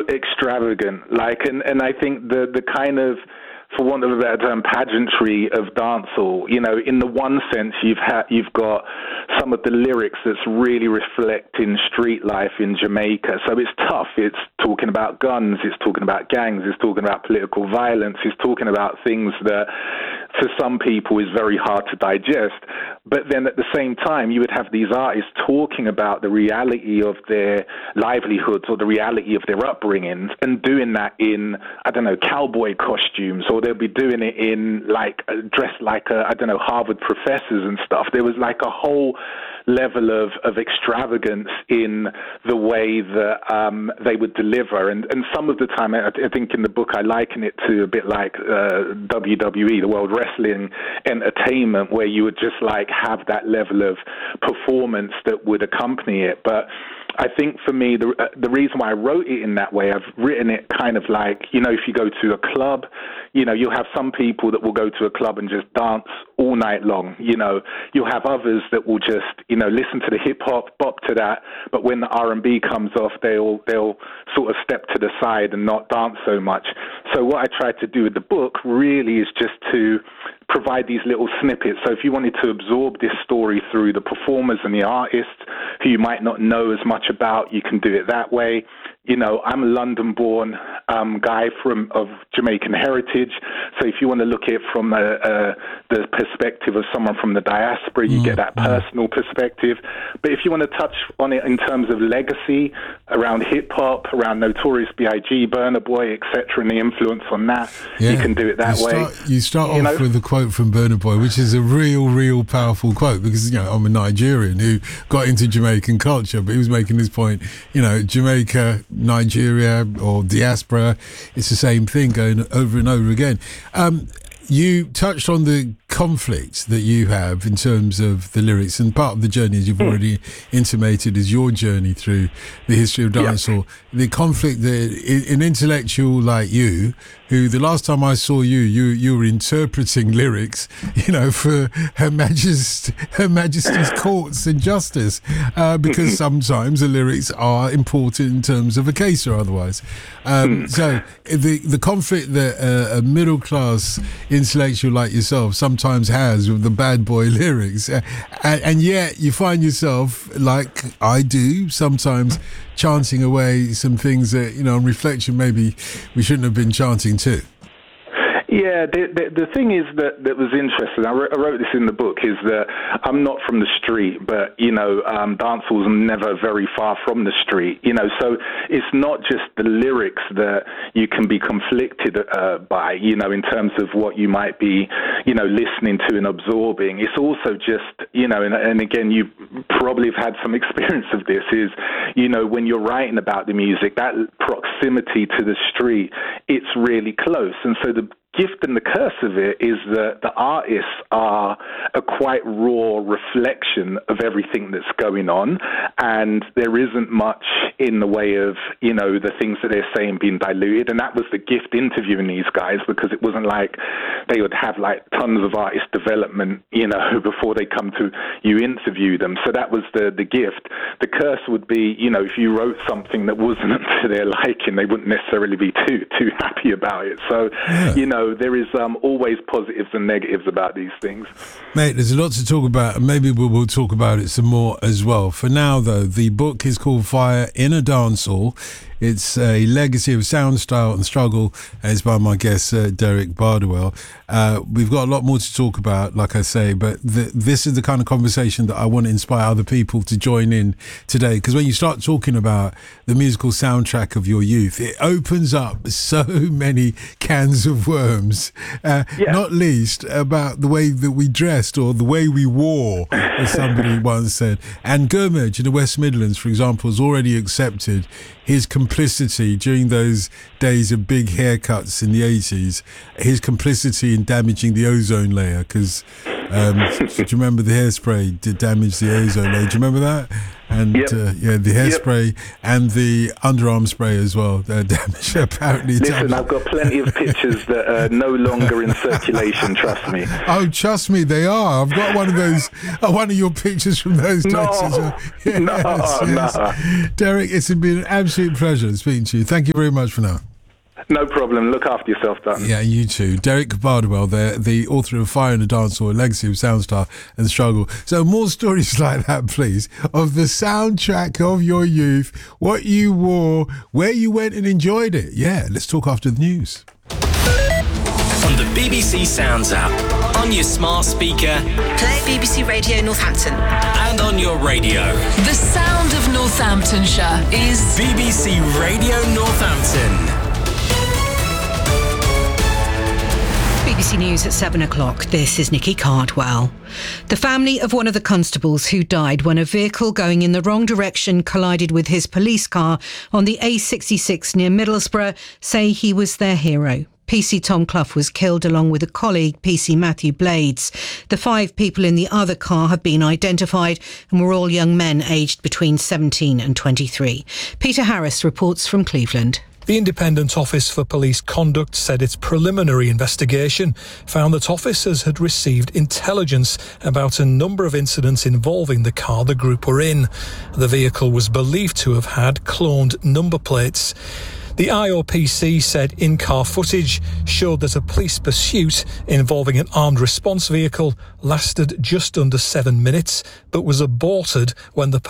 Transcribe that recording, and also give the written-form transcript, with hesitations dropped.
extravagant. And I think the kind of, for want of a better term, pageantry of dancehall. In the one sense, you've got some of the lyrics that's really reflecting street life in Jamaica. So it's tough. It's talking about guns. It's talking about gangs. It's talking about political violence. It's talking about things that, for some people, is very hard to digest. But then at the same time, you would have these artists talking about the reality of their livelihoods or the reality of their upbringings, and doing that in, I don't know, cowboy costumes, or they'll be doing it in dressed like Harvard professors and stuff. There was like a whole level of extravagance in the way that they would deliver. And some of the time, I think in the book, I liken it to a bit like WWE, the World Wrestling Entertainment, where you would just have that level of performance that would accompany it. But I think for me, the reason why I wrote it in that way, I've written it kind of like, if you go to a club, you'll have some people that will go to a club and just dance all night long. You'll have others that will just, listen to the hip hop, bop to that, but when the R&B comes off, they'll sort of step to the side and not dance so much. So what I tried to do with the book really is just to provide these little snippets. So if you wanted to absorb this story through the performers and the artists who you might not know as much about, you can do it that way. I'm a London-born guy of Jamaican heritage. So if you want to look at it from the perspective of someone from the diaspora, you get that personal perspective. But if you want to touch on it in terms of legacy around hip-hop, around Notorious B.I.G., Burna Boy, etc., and the influence on that, you can do it that way. You start off with a quote from Burna Boy, which is a real powerful quote, because, I'm a Nigerian who got into Jamaican culture, but he was making this point, Jamaica, Nigeria or diaspora, it's the same thing going over and over again. You touched on the conflict that you have in terms of the lyrics, and part of the journey, as you've already intimated, is your journey through the history of dancehall. The conflict that an intellectual like you, who the last time I saw you were interpreting lyrics, for Her Majesty's courts and justice, because sometimes the lyrics are important in terms of a case or otherwise. So the conflict that a middle class intellectual like yourself sometimes has with the bad boy lyrics, and yet you find yourself, like I do sometimes, chanting away some things that, on reflection, maybe we shouldn't have been chanting too. Yeah, the thing is that was interesting. I wrote this in the book, is that I'm not from the street, but, dancehall's never very far from the street, so it's not just the lyrics that you can be conflicted by, in terms of what you might be, listening to and absorbing. It's also just, and again, you probably have had some experience of this, is, when you're writing about the music, that proximity to the street, it's really close. And so the gift and the curse of it is that the artists are a quite raw reflection of everything that's going on, and there isn't much in the way of, the things that they're saying being diluted. And that was the gift interviewing these guys, because it wasn't like they would have tons of artist development, before they come to you interview them. So that was the gift. The curse would be, if you wrote something that wasn't to their liking, they wouldn't necessarily be too happy about it. So, there is always positives and negatives about these things. Mate, there's a lot to talk about, and maybe we'll talk about it some more as well. For now, though, the book is called Fire in a Dancehall. It's a legacy of sound, style and struggle, and it's by my guest, Derek Bardwell. We've got a lot more to talk about, like I say, but this is the kind of conversation that I want to inspire other people to join in today, because when you start talking about the musical soundtrack of your youth, it opens up so many cans of worms, not least about the way that we dressed or the way we wore, as somebody once said. And Gurmage in the West Midlands, for example, has already accepted his complicity during those days of big haircuts in the 80s, his complicity in damaging the ozone layer, because Do you remember the hairspray did damage the ozone layer? Do you remember that? And Yep. the hairspray and the underarm spray as well. Damage apparently. Listen, I've got plenty of pictures that are no longer in circulation. Trust me. Oh, trust me, they are. I've got one of those. One of your pictures from those days. No. Derek, it's been an absolute pleasure speaking to you. Thank you very much for now. No problem. Look after yourself, Dutton. Yeah, you too. Derek Bardwell, the author of Fire in the Dance Hall, Legacy of Soundstar and Struggle. So more stories like that, please, of the soundtrack of your youth, what you wore, where you went and enjoyed it. Yeah, let's talk after the news. On the BBC Sounds app, on your smart speaker, play BBC Radio Northampton, and on your radio. The sound of Northamptonshire is BBC Radio Northampton. BBC News at 7 o'clock. This is Nikki Cardwell. The family of one of the constables who died when a vehicle going in the wrong direction collided with his police car on the A66 near Middlesbrough say he was their hero. PC Tom Clough was killed along with a colleague, PC Matthew Blades. The 5 people in the other car have been identified and were all young men aged between 17 and 23. Peter Harris reports from Cleveland. The Independent Office for Police Conduct said its preliminary investigation found that officers had received intelligence about a number of incidents involving the car the group were in. The vehicle was believed to have had cloned number plates. The IOPC said in-car footage showed that a police pursuit involving an armed response vehicle lasted just under 7 minutes, but was aborted when the